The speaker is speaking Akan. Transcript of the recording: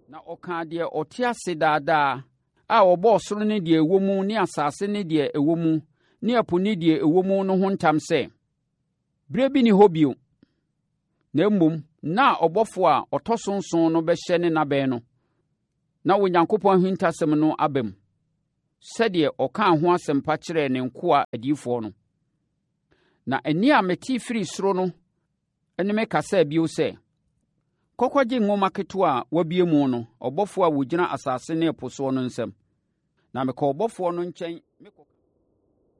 Na ɔkaa deɛ ɔte ase daadaa a ɔbɔɔ ɔsoro ne deɛ ɛwɔ mu ne asase ne deɛ ɛwɔ mu ne ɛpo ne deɛ ɛwɔ mu no ho ntam sɛ, berɛ bi nni hɔ bio, na mmom, nna a ɔbɔfoɔ a ɔtɔ so nson no bɛhyɛ ne nnabɛn no, na Onyankopɔn ahintasɛm no aba mu, sɛdeɛ ɔkaa ho asɛmpa kyerɛɛ ne nkoa adiyifoɔ no. Na nne a metee firi soro no ne me kasaa bio sɛ, “Kɔkɔgye nwoma ketewa a wabue mu no ɔbɔfoɔ a ɔgyina asase ne ɛpo soɔ no nsam.” Na mekɔɔ ɔbɔfoɔ no nkyɛn